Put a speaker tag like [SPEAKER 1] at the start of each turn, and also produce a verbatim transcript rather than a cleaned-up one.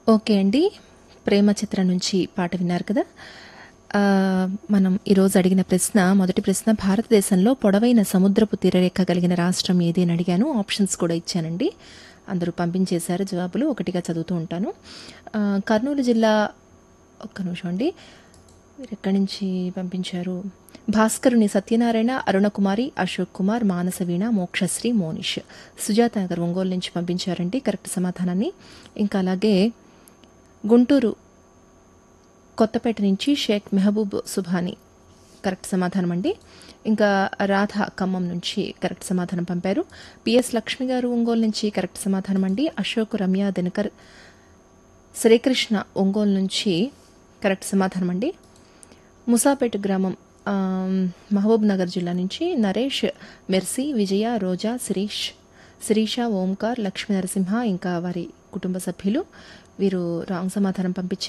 [SPEAKER 1] Okay అండి. 'ప్రేమ చిత్రం' నుంచి పాట విన్నారు కదా! ఆహ్, మనం ఈరోజు అడిగిన ప్రశ్న మొదటి ప్రశ్న భారతదేశంలో పొడవైన సముద్రపు తీరరేఖ కలిగిన రాష్ట్రం ఏది అని అడిగాను. ఆప్షన్స్ కూడా ఇచ్చానండి. అందరూ పంపించేశారు జవాబులు. ఒకటిగా చదువుతూ ఉంటాను. ఆహ్, కర్నూలు జిల్లా ఒక్క నిమిషం అండి. మీరెక్కడి నుంచి పంపించారు? భాస్కరుని సత్యనారాయణ, అరుణకుమారి, అశోక్ కుమార్, మానసవీణ, మోక్షశ్రీ, మోనిష్. సుజాత నగర్ ఒంగోలు నుంచి పంపించారండి కరెక్ట్ సమాధానాన్ని. ఇంకా అలాగే గుంటూరు కొత్తపేట నుంచి షేక్ మెహబూబ్ సుభాని కరెక్ట్ సమాధానం అండి. ఇంకా రాధ ఖమ్మం నుంచి కరెక్ట్ సమాధానం పంపారు. పిఎస్ లక్ష్మి గారు ఒంగోలు నుంచి కరెక్ట్ సమాధానం అండి. అశోక్, రమ్య, దినకర్, శ్రీకృష్ణ ఒంగోలు నుంచి కరెక్ట్ సమాధానం అండి. ముసాపేట గ్రామం ఆమ్, మహబూబ్ నగర్ జిల్లా నుంచి నరేష్, మెర్సీ, విజయ, రోజా, శిరీష్ శిరీష, ఓంకార్, లక్ష్మీ నరసింహ ఇంకా వారి కుటుంబ సభ్యులు వీరు రాంగ్ సమాధానం పంపించారు.